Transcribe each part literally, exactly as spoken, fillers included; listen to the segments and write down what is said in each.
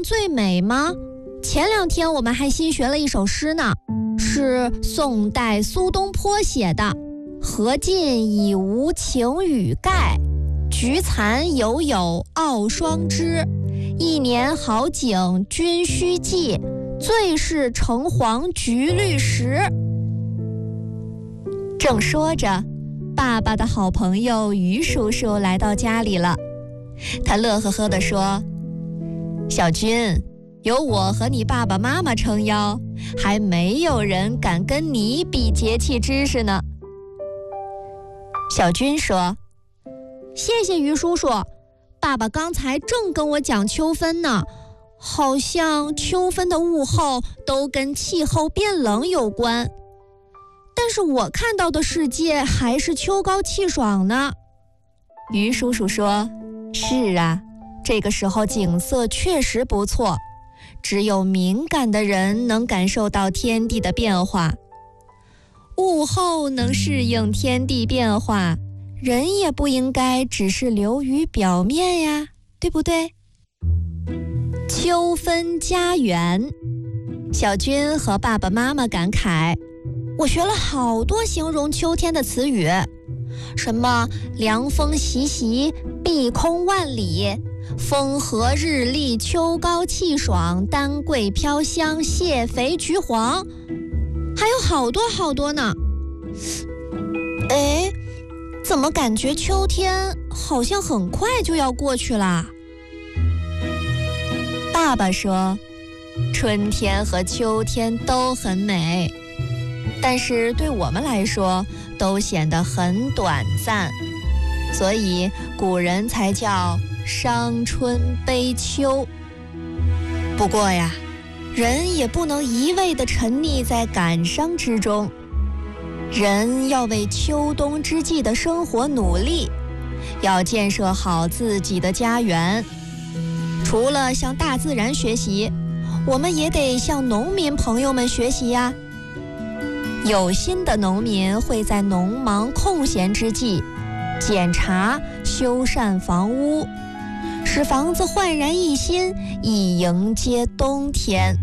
最美吗？前两天我们还新学了一首诗呢，是宋代苏东坡写的。荷尽已无擎雨盖，菊残犹有傲霜枝。一年好景君须记，最是橙黄橘绿时。正说着，爸爸的好朋友于叔叔来到家里了。他乐呵呵地说：小军，有我和你爸爸妈妈撑腰，还没有人敢跟你比节气知识呢。小军说：谢谢于叔叔，爸爸刚才正跟我讲秋分呢，好像秋分的物候都跟气候变冷有关，但是我看到的世界还是秋高气爽呢。于叔叔说：是啊，这个时候景色确实不错，只有敏感的人能感受到天地的变化。物候能适应天地变化，人也不应该只是流于表面呀，对不对？秋分家园，小军和爸爸妈妈感慨，我学了好多形容秋天的词语，什么凉风习习，碧空万里，风和日丽，秋高气爽，丹桂飘香，蟹肥菊黄，还有好多好多呢。哎，怎么感觉秋天好像很快就要过去啦？爸爸说，春天和秋天都很美，但是对我们来说都显得很短暂，所以古人才叫伤春悲秋。不过呀，人也不能一味地沉溺在感伤之中，人要为秋冬之际的生活努力，要建设好自己的家园。除了向大自然学习，我们也得向农民朋友们学习呀。有心的农民会在农忙空闲之际，检查修缮房屋，使房子焕然一新，以迎接冬天。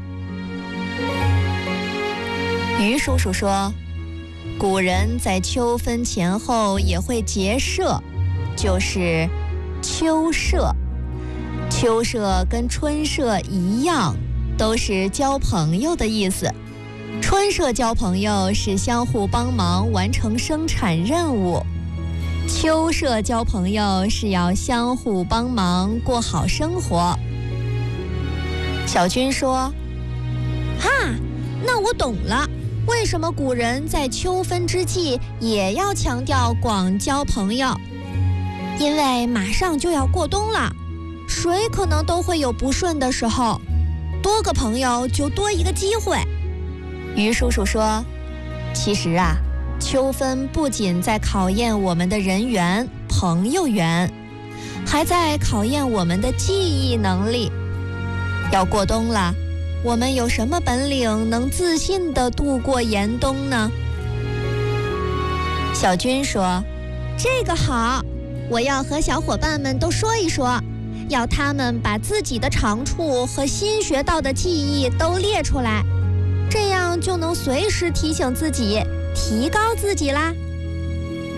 于叔叔说，古人在秋分前后也会结社，就是秋社。秋社跟春社一样，都是交朋友的意思。春社交朋友是相互帮忙完成生产任务，秋社交朋友是要相互帮忙过好生活。小军说：哈，那我懂了，为什么古人在秋分之际也要强调广交朋友？因为马上就要过冬了，谁可能都会有不顺的时候，多个朋友就多一个机会。于叔叔说，其实啊，秋分不仅在考验我们的人缘、朋友缘，还在考验我们的记忆能力。要过冬了，我们有什么本领能自信地度过严冬呢？小军说，这个好，我要和小伙伴们都说一说，要他们把自己的长处和新学到的记忆都列出来，这样就能随时提醒自己，提高自己啦。